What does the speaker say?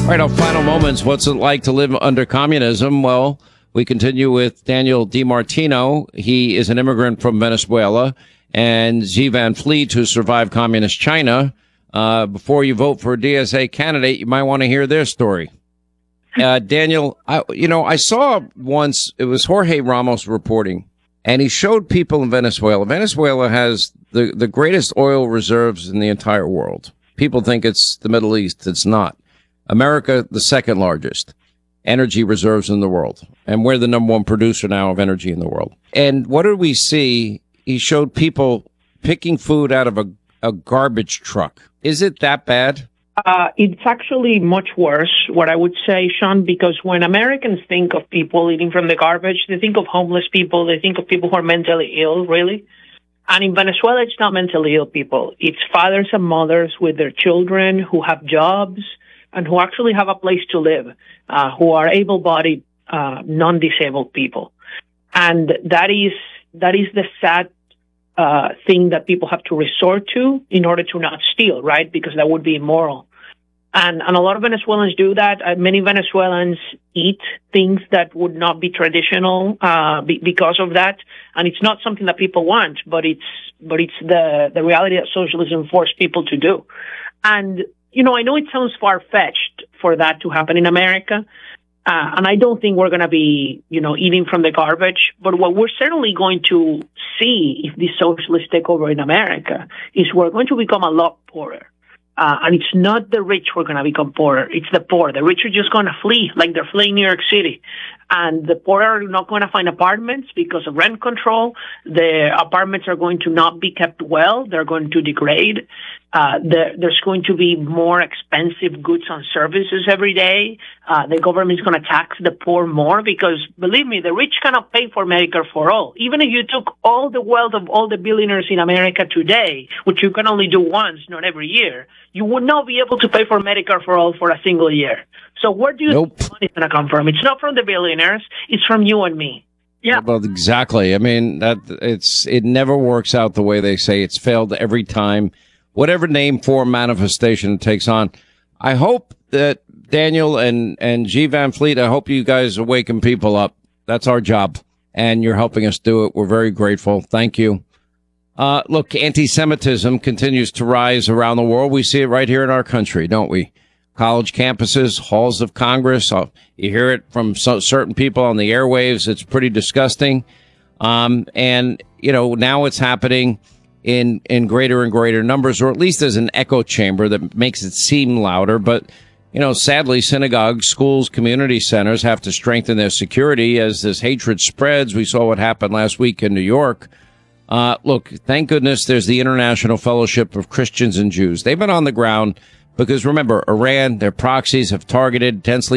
All right, our final moments. What's it like to live under communism? Well, we continue with Daniel DiMartino. He is an immigrant from Venezuela, and Xi Van Fleet, who survived communist China. Before you vote for a DSA candidate, you might want to hear their story. Daniel, I saw once, it was Jorge Ramos reporting, and he showed people in Venezuela. Venezuela has the greatest oil reserves in the entire world. People think it's the Middle East. It's not. America, the second largest energy reserves in the world. And we're the number one producer now of energy in the world. And what did we see? He showed people picking food out of a garbage truck. Is it that bad? It's actually much worse, what I would say, Sean, because when Americans think of people eating from the garbage, they think of homeless people. They think of people who are mentally ill, really. And in Venezuela, it's not mentally ill people. It's fathers and mothers with their children who have jobs and who actually have a place to live, who are able-bodied, non-disabled people. And that is the sad thing that people have to resort to in order to not steal, right? Because that would be immoral. And a lot of Venezuelans do that. Many Venezuelans eat things that would not be traditional because of that. And it's not something that people want, but it's the reality that socialism forced people to do. And I know it sounds far-fetched for that to happen in America, and I don't think we're going to be, eating from the garbage. But what we're certainly going to see if these socialists take over in America is we're going to become a lot poorer. And it's not the rich who are going to become poorer. It's the poor. The rich are just going to flee, like they're fleeing New York City. And the poor are not going to find apartments because of rent control. The apartments are going to not be kept well. They're going to degrade. There's going to be more expensive goods and services every day. The government's going to tax the poor more because, believe me, the rich cannot pay for Medicare for all. Even if you took all the wealth of all the billionaires in America today, which you can only do once, not every year, you would not be able to pay for Medicare for all for a single year. So where do you think the money is going to come from? It's not from the billionaires. It's from you and me. Yeah. Well, exactly. I mean, it never works out the way they say. It's failed every time. Whatever name, form, manifestation it takes on. I hope that Daniel and Xi Van Fleet, I hope you guys awaken people up. That's our job. And you're helping us do it. We're very grateful. Thank you. Look, anti-Semitism continues to rise around the world. We see it right here in our country, don't we? College campuses, halls of Congress. You hear it from certain people on the airwaves. It's pretty disgusting. And, now it's happening in greater and greater numbers, or at least as an echo chamber that makes it seem louder. But, sadly, synagogues, schools, community centers have to strengthen their security as this hatred spreads. We saw what happened last week in New York. Look, thank goodness there's the International Fellowship of Christians and Jews. They've been on the ground because, remember, Iran, their proxies have targeted densely